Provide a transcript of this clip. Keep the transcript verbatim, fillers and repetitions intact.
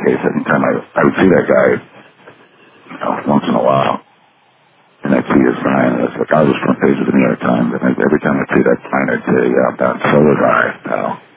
case. Every time I, I would see that guy, you know, once in a while, and I'd see his sign, and it's like, I was front page of the New York Times, and every time I'd see that sign, I'd say, yeah, that so was I, pal.